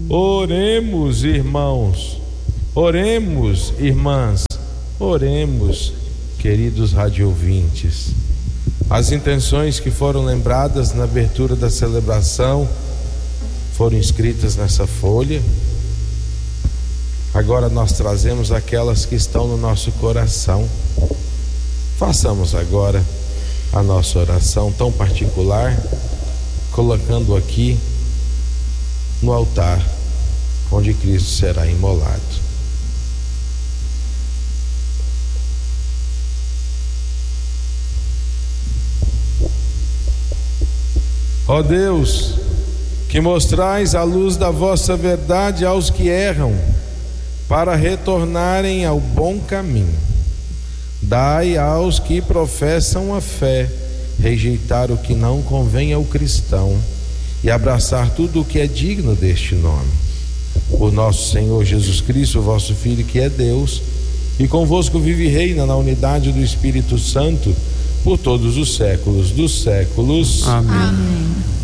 Oremos, irmãos, oremos, irmãs, oremos, queridos radiovintes. As intenções que foram lembradas na abertura da celebração foram escritas nessa folha. Agora nós trazemos aquelas que estão no nosso coração. Façamos agora a nossa oração tão particular, colocando aqui no altar onde Cristo será imolado. Ó Deus, que mostrais a luz da vossa verdade aos que erram, para retornarem ao bom caminho, dai aos que professam a fé rejeitar o que não convém ao cristão e abraçar tudo o que é digno deste nome. Por nosso Senhor Jesus Cristo, vosso Filho, que é Deus, e convosco vive e reina na unidade do Espírito Santo, por todos os séculos dos séculos. Amém.